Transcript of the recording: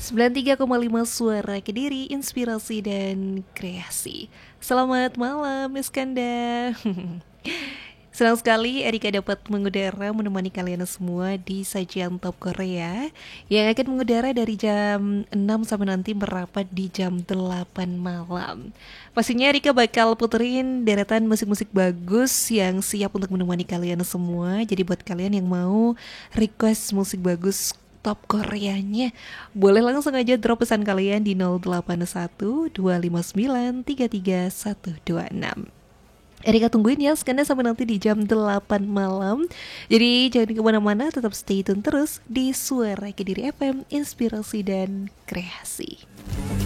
93,5 Suara Kediri, inspirasi dan kreasi. Selamat malam Iskandar. Senang sekali Erika dapat mengudara menemani kalian semua di sajian Top Korea yang akan mengudara dari jam 6 sampai nanti merapat di jam 8 malam. Pastinya Erika bakal puterin deretan musik-musik bagus yang siap untuk menemani kalian semua. Jadi buat kalian yang mau request musik bagus Top Koreanya, boleh langsung aja drop pesan kalian di 081 259 33126. Erika tungguin ya, karena sampai nanti di jam 8 malam. Jadi jangan kemana-mana, tetap stay tune terus di Suara Kediri FM, inspirasi dan kreasi.